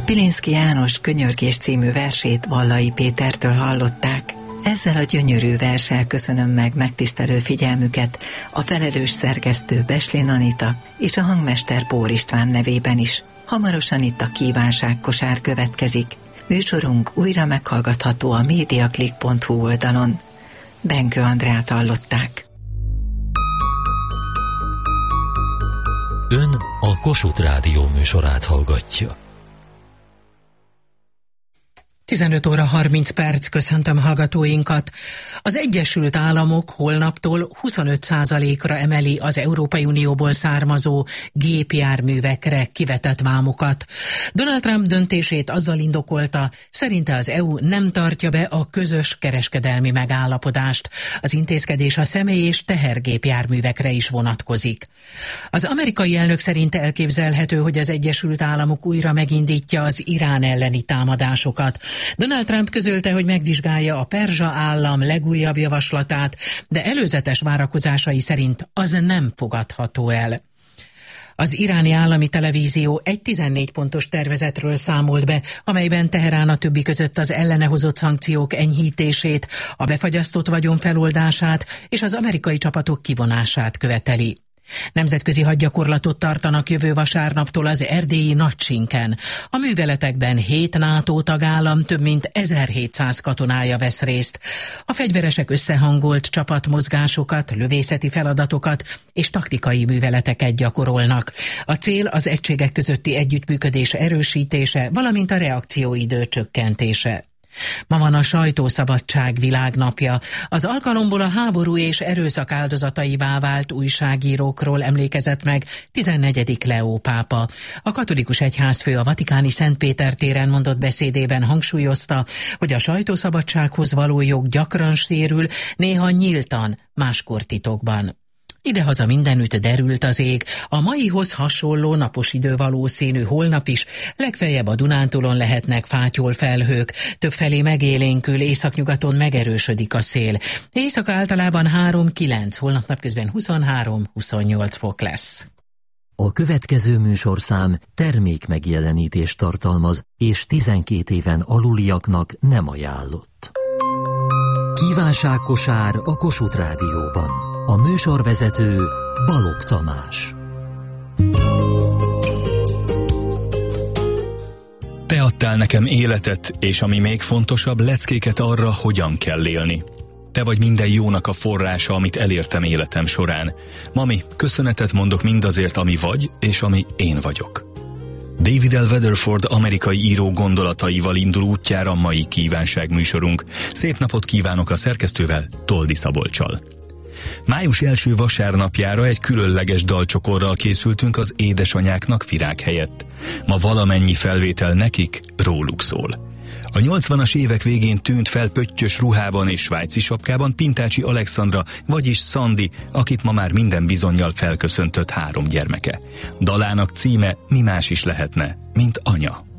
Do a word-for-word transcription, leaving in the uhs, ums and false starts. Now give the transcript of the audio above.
Pilinszky János Könyörgés című versét Vallai Pétertől hallották. Ezzel a gyönyörű verssel köszönöm meg megtisztelő figyelmüket a felelős szerkesztő Beslén Anita és a hangmester Bór István nevében is. Hamarosan itt a kívánságkosár következik. Műsorunk újra meghallgatható a mediaclick pont hu oldalon. Benkő Andrát hallották. Ön a Kossuth Rádió műsorát hallgatja. tizenöt óra harminc perc, köszöntöm hallgatóinkat. Az Egyesült Államok holnaptól huszonöt százalékra emeli az Európai Unióból származó gépjárművekre kivetett vámokat. Donald Trump döntését azzal indokolta, szerinte az é u nem tartja be a közös kereskedelmi megállapodást. Az intézkedés a személy- és tehergépjárművekre is vonatkozik. Az amerikai elnök szerint elképzelhető, hogy az Egyesült Államok újra megindítja az Irán elleni támadásokat. Donald Trump közölte, hogy megvizsgálja a perzsa állam legújabb javaslatát, de előzetes várakozásai szerint az nem fogadható el. Az iráni állami televízió egy tizennégy pontos tervezetről számolt be, amelyben Teherán a többi között az ellene hozott szankciók enyhítését, a befagyasztott vagyon feloldását és az amerikai csapatok kivonását követeli. Nemzetközi hadgyakorlatot tartanak jövő vasárnaptól az erdélyi Nagysinken. A műveletekben hét NATO tagállam több mint ezerhétszáz katonája vesz részt. A fegyveresek összehangolt csapatmozgásokat, lövészeti feladatokat és taktikai műveleteket gyakorolnak. A cél az egységek közötti együttműködés erősítése, valamint a reakcióidő csökkentése. Ma van a sajtószabadság világnapja. Az alkalomból a háború és erőszak áldozataivá vált újságírókról emlékezett meg tizennegyedik Leó pápa. A katolikus egyházfő a vatikáni Szent Péter téren mondott beszédében hangsúlyozta, hogy a sajtószabadsághoz való jog gyakran sérül, néha nyíltan, máskor titokban. Idehaza mindenütt derült az ég, a maihoz hasonló napos idő valószínű holnap is, legfeljebb a Dunántúlon lehetnek fátyol felhők, többfelé megélénkül, északnyugaton megerősödik a szél. Éjszaka általában három-kilenc, holnap napközben huszonhárom-huszonnyolc fok lesz. A következő műsorszám termék megjelenítést tartalmaz, és tizenkét éven aluliaknak nem ajánlott. Kívánságkosár a Kossuth Rádióban. A műsorvezető Balogh Tamás. Te adtál nekem életet, és ami még fontosabb, leckéket arra, hogyan kell élni. Te vagy minden jónak a forrása, amit elértem életem során. Mami, köszönetet mondok mindazért, ami vagy, és ami én vagyok. David L. Weatherford amerikai író gondolataival indul útjára a mai kívánságműsorunk. Szép napot kívánok a szerkesztővel, Toldi Szabolccsal. Május első vasárnapjára egy különleges dalcsokorral készültünk az édesanyáknak virág helyett. Ma valamennyi felvétel nekik róluk szól. A nyolcvanas évek végén tűnt fel pöttyös ruhában és svájci sapkában Pintácsi Alexandra, vagyis Szandi, akit ma már minden bizonnyal felköszöntött három gyermeke. Dalának címe mi más is lehetne, mint anya.